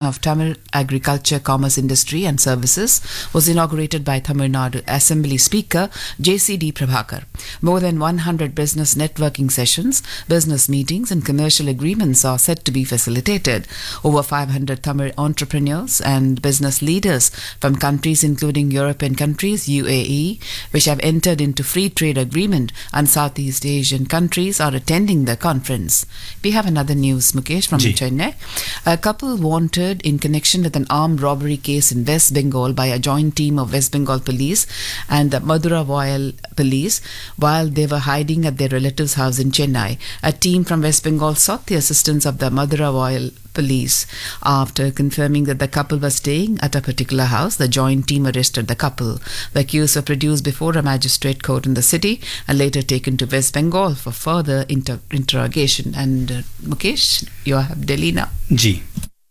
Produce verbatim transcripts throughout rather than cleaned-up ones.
of Tamil Agriculture, Commerce, Industry and Services was inaugurated by Tamil Nadu Assembly Speaker J C D Prabhakar. More than one hundred business networking sessions, business meetings and commercial agreements are set to be facilitated. Over five hundred Tamil entrepreneurs and business leaders from countries including European countries, U A E, which have entered into free trade agreement, and Southeast Asian countries are attending the conference. We have another news, Mukesh, from Ji. Chennai. A couple wanted in connection with an armed robbery case in West Bengal by a joint team of West Bengal Police and the Madura Royal Police while they were hiding at their relative's house in Chennai. A team from West Bengal sought the assistance of the Madura Royal Police. After confirming that the couple was staying at a particular house, the joint team arrested the couple. The accused were produced before a magistrate court in the city and later taken to West Bengal for further inter- interrogation. And uh, Mukesh, you have Delhi now. जी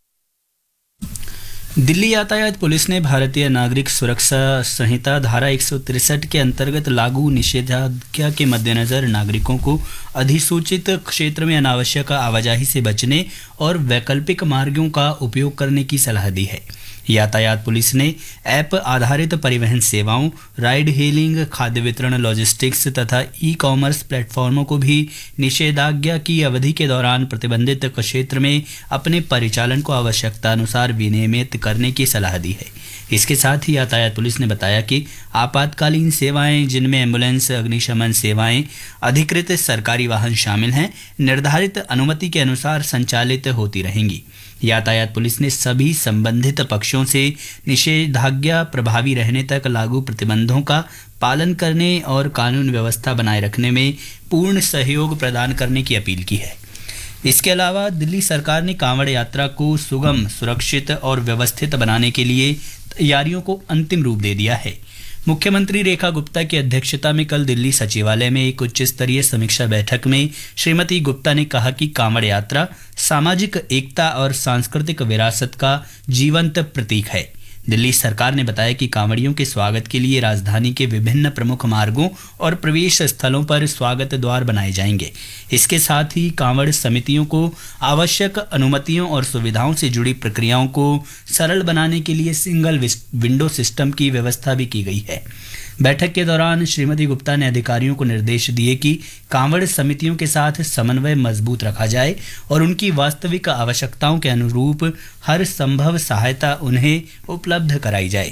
दिल्ली यातायात police ने भारतीय नागरिक सुरक्षा संहिता धारा एक सौ तिरसठ के अंतर्गत लागू निषेधाज्ञा के मद्देनजर नागरिकों को अधिसूचित क्षेत्र में अनावश्यक आवाजाही से बचने और वैकल्पिक मार्गों का उपयोग करने की सलाह दी है। यातायात पुलिस ने ऐप आधारित परिवहन सेवाओं, राइड हेलिंग, खाद्य वितरण, लॉजिस्टिक्स तथा ई कॉमर्स प्लेटफॉर्मों को भी निषेधाज्ञा की अवधि के दौरान प्रतिबंधित क्षेत्र में अपने परिचालन को आवश्यकता अनुसार विनियमित करने की सलाह दी है। इसके साथ ही यातायात पुलिस ने बताया कि आपातकालीन सेवाएं, जिनमें एम्बुलेंस, अग्निशमन सेवाएं, अधिकृत सरकारी वाहन शामिल हैं, निर्धारित अनुमति के अनुसार संचालित होती रहेंगी। यातायात पुलिस ने सभी संबंधित पक्षों से निषेधाज्ञा प्रभावी रहने तक लागू प्रतिबंधों का पालन करने और कानून व्यवस्था बनाए रखने में पूर्ण सहयोग प्रदान करने की अपील की है। इसके अलावा दिल्ली सरकार ने कांवड़ यात्रा को सुगम, सुरक्षित और व्यवस्थित बनाने के लिए तैयारियों को अंतिम रूप दे दिया है। मुख्यमंत्री रेखा गुप्ता की अध्यक्षता में कल दिल्ली सचिवालय में एक उच्च स्तरीय समीक्षा बैठक में श्रीमती गुप्ता ने कहा कि कांवड़ यात्रा सामाजिक एकता और सांस्कृतिक विरासत का जीवंत प्रतीक है। दिल्ली सरकार ने बताया कि कांवड़ियों के स्वागत के लिए राजधानी के विभिन्न प्रमुख मार्गों और प्रवेश स्थलों पर स्वागत द्वार बनाए जाएंगे। इसके साथ ही कांवड़ समितियों को आवश्यक अनुमतियों और सुविधाओं से जुड़ी प्रक्रियाओं को सरल बनाने के लिए सिंगल विंडो सिस्टम की व्यवस्था भी की गई है। बैठक के दौरान श्रीमती गुप्ता ने अधिकारियों को निर्देश दिए कि कांवड़ समितियों के साथ समन्वय मजबूत रखा जाए और उनकी वास्तविक आवश्यकताओं के अनुरूप हर संभव सहायता उन्हें उपलब्ध कराई जाए।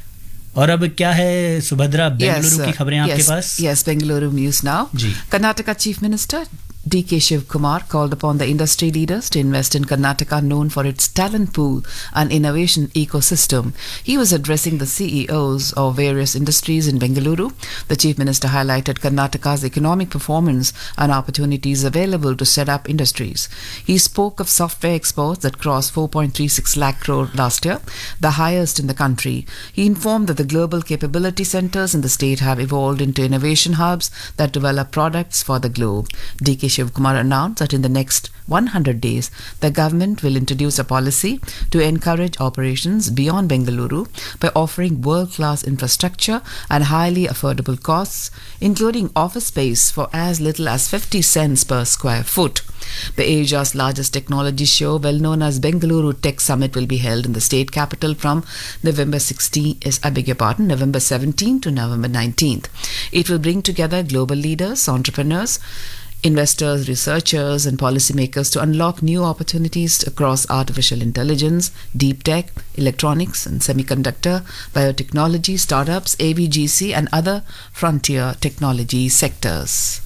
और अब क्या है सुभद्रा, बेंगलुरु yes, की खबरें आपके yes, pass? Yes, Bengaluru news now. Ji. Karnataka Chief Minister D K Shiv Kumar called upon the industry leaders to invest in Karnataka, known for its talent pool and innovation ecosystem. He was addressing the C E Os of various industries in Bengaluru. The Chief Minister highlighted Karnataka's economic performance and opportunities available to set up industries. He spoke of software exports that crossed four point three six lakh crore last year, the highest in the country. He informed that the global capability centers in the state have evolved into innovation hubs that develop products for the globe. D K Shiv Kumar announced that in the next one hundred days, the government will introduce a policy to encourage operations beyond Bengaluru by offering world-class infrastructure and highly affordable costs, including office space for as little as fifty cents per square foot. The Asia's largest technology show, well known as Bengaluru Tech Summit, will be held in the state capital from November sixteenth, is, I beg your pardon, November seventeenth to November nineteenth. It will bring together global leaders, entrepreneurs, investors, researchers and policymakers to unlock new opportunities across artificial intelligence, deep tech, electronics and semiconductor, biotechnology, startups, A V G C and other frontier technology sectors.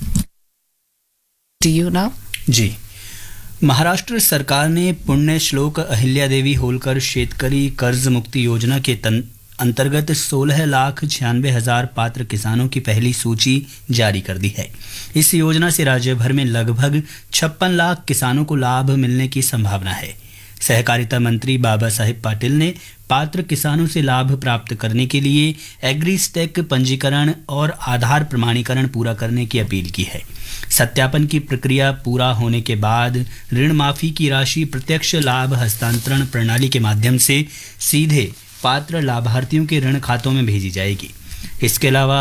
To you now. जी, महाराष्ट्र सरकार ने पुण्य श्लोक अहिल्या देवी होलकर शेतकरी कर्ज मुक्ति योजना के तन अंतर्गत सोलह लाख छियानवे हजार पात्र किसानों की पहली सूची जारी कर दी है। इस योजना से राज्य भर में लगभग छप्पन लाख किसानों को लाभ मिलने की संभावना है। सहकारिता मंत्री बाबा साहेब पाटिल ने पात्र किसानों से लाभ प्राप्त करने के लिए एग्रीस्टेक पंजीकरण और आधार प्रमाणीकरण पूरा करने की अपील की है। सत्यापन की प्रक्रिया पूरा होने के बाद ऋण माफी की राशि प्रत्यक्ष लाभ हस्तांतरण प्रणाली के माध्यम से सीधे पात्र लाभार्थियों के ऋण खातों में भेजी जाएगी। इसके अलावा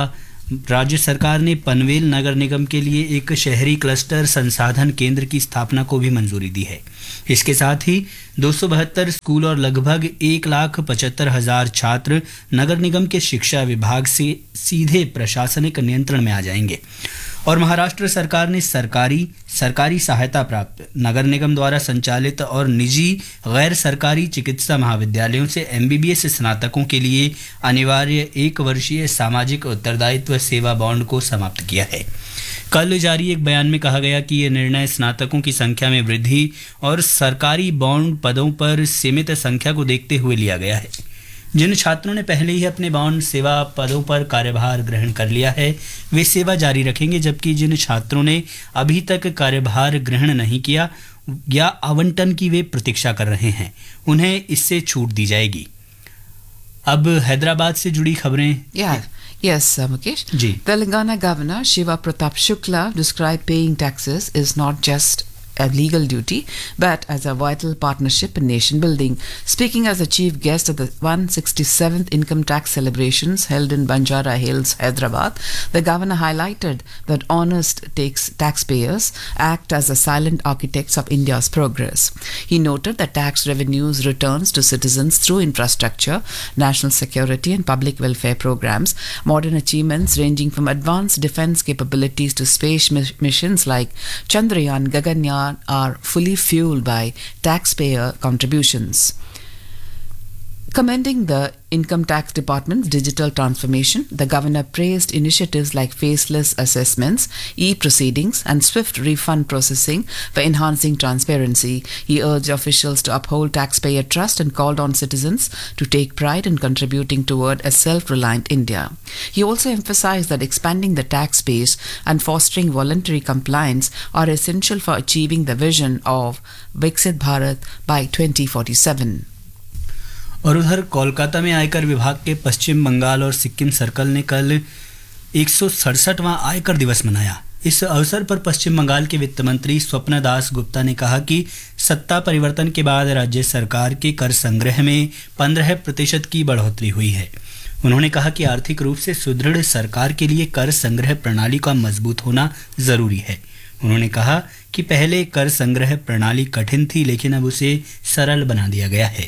राज्य सरकार ने पनवेल नगर निगम के लिए एक शहरी क्लस्टर संसाधन केंद्र की स्थापना को भी मंजूरी दी है। इसके साथ ही दो सौ बहत्तर स्कूल और लगभग एक लाख पचहत्तर हजार छात्र नगर निगम के शिक्षा विभाग से सीधे प्रशासनिक नियंत्रण में आ जाएंगे। और महाराष्ट्र सरकार ने सरकारी सरकारी सहायता प्राप्त नगर निगम द्वारा संचालित और निजी गैर सरकारी चिकित्सा महाविद्यालयों से एमबीबीएस स्नातकों के लिए अनिवार्य एक वर्षीय सामाजिक उत्तरदायित्व सेवा बॉन्ड को समाप्त किया है। कल जारी एक बयान में कहा गया कि ये निर्णय स्नातकों की संख्या में वृद्धि और सरकारी बॉन्ड पदों पर सीमित संख्या को देखते हुए लिया गया है। जिन छात्रों ने पहले ही अपने बॉन्ड सेवा पदों पर कार्यभार ग्रहण कर लिया है वे सेवा जारी रखेंगे, जबकि जिन छात्रों ने अभी तक कार्यभार ग्रहण नहीं किया या आवंटन की वे प्रतीक्षा कर रहे हैं उन्हें इससे छूट दी जाएगी। अब हैदराबाद से जुड़ी खबरें। Yeah. Yes, uh, Mukesh. Ji. Telangana Governor Shiva Pratap Shukla described paying taxes is not just a legal duty but as a vital partnership in nation building. Speaking as the chief guest at the one hundred sixty-seventh income tax celebrations held in Banjara Hills, Hyderabad, the governor highlighted that honest tax taxpayers act as the silent architects of India's progress. He noted that tax revenues returns to citizens through infrastructure, national security and public welfare programs, modern achievements ranging from advanced defense capabilities to space mis- missions like Chandrayaan, Gaganyaan are fully fueled by taxpayer contributions. Commending the Income Tax Department's digital transformation, the governor praised initiatives like faceless assessments, e-proceedings, and swift refund processing for enhancing transparency. He urged officials to uphold taxpayer trust and called on citizens to take pride in contributing toward a self-reliant India. He also emphasized that expanding the tax base and fostering voluntary compliance are essential for achieving the vision of Viksit Bharat by twenty forty-seven. और उधर कोलकाता में आयकर विभाग के पश्चिम बंगाल और Sikkim circle ने कल एक सौ सड़सठवां आयकर दिवस मनाया। इस अवसर पर पश्चिम बंगाल के वित्त मंत्री स्वप्न दास गुप्ता ने कहा कि सत्ता परिवर्तन के बाद राज्य सरकार के कर संग्रह में पंद्रह प्रतिशत की बढ़ोतरी हुई है। उन्होंने कहा कि आर्थिक रूप से सुदृढ़ सरकार के लिए कर संग्रह प्रणाली का मजबूत होना जरूरी है। उन्होंने कहा कि पहले कर संग्रह प्रणाली कठिन थी, लेकिन अब उसे सरल बना दिया गया है।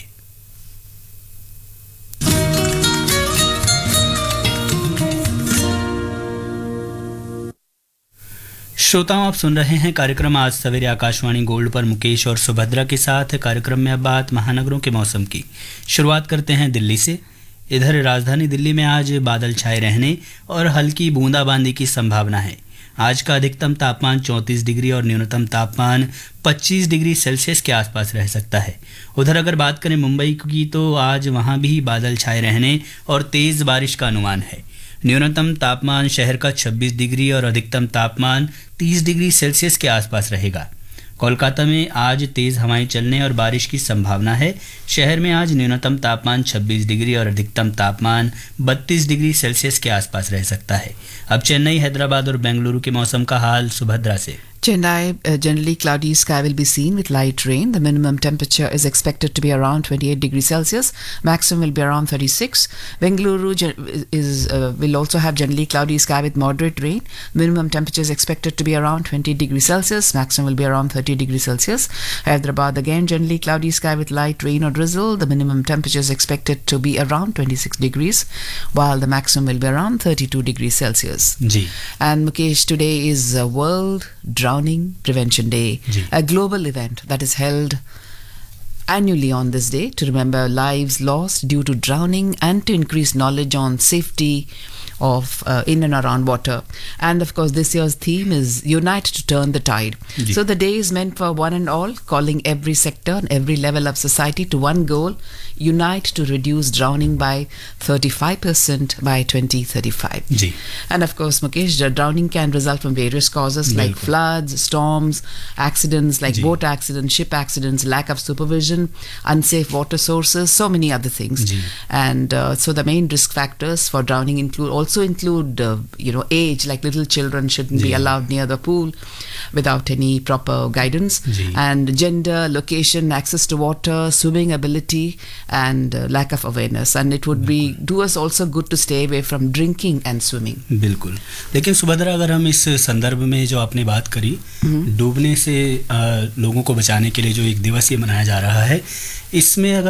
श्रोताओं, आप सुन रहे हैं कार्यक्रम आज सवेरे आकाशवाणी गोल्ड पर मुकेश और सुभद्रा के साथ। कार्यक्रम में अब बात महानगरों के मौसम की। शुरुआत करते हैं दिल्ली से। इधर राजधानी दिल्ली में आज बादल छाए रहने और हल्की बूंदाबांदी की संभावना है। आज का अधिकतम तापमान चौंतीस डिग्री और न्यूनतम तापमान पच्चीस डिग्री सेल्सियस के आसपास रह सकता है। उधर अगर बात करें मुंबई की तो आज वहां भी बादल छाए रहने और तेज बारिश का अनुमान है। न्यूनतम तापमान शहर का छब्बीस डिग्री और अधिकतम तापमान तीस डिग्री सेल्सियस के आसपास रहेगा। कोलकाता में आज तेज हवाएं चलने और बारिश की संभावना है। शहर में आज न्यूनतम तापमान छब्बीस डिग्री और अधिकतम तापमान बत्तीस डिग्री सेल्सियस के आसपास रह सकता है। अब चेन्नई, हैदराबाद और बेंगलुरु के मौसम का हाल सुभद्रा से। Chennai, uh, generally cloudy sky will be seen with light rain. The minimum temperature is expected to be around twenty-eight degrees Celsius. Maximum will be around thirty-six. Bengaluru gen- is uh, will also have generally cloudy sky with moderate rain. Minimum temperature is expected to be around twenty degrees Celsius. Maximum will be around thirty degrees Celsius. Hyderabad again generally cloudy sky with light rain or drizzle. The minimum temperature is expected to be around twenty-six degrees, while the maximum will be around thirty-two degrees Celsius. Ji. And Mukesh, today is uh, World Drowning Prevention Day, ji. a global event that is held annually on this day to remember lives lost due to drowning and to increase knowledge on safety of uh, in and around water. And of course this year's theme is Unite to Turn the Tide. Ji. So the day is meant for one and all, calling every sector and every level of society to one goal: unite to reduce drowning by thirty-five percent by twenty thirty-five. Ji. And of course, Mukesh, the drowning can result from various causes like बिल्कुल। floods, storms, accidents like ji. boat accidents, ship accidents, lack of supervision, erosion, unsafe water sources, so many other things. Ji. And uh, so the main risk factors for drowning include also include uh, you know age, like little children shouldn't ji. be allowed near the pool without any proper guidance, ji. and gender, location, access to water, swimming ability, and uh, lack of awareness. And it would be do us also good to stay away from drinking and swimming. बिल्कुल. लेकिन सुभद्रा, अगर हम इस संदर्भ में जो आपने बात करी, डूबने से आ, लोगों को बचाने के लिए जो एक दिवस ये मनाया जा रहा है, इसमें अगर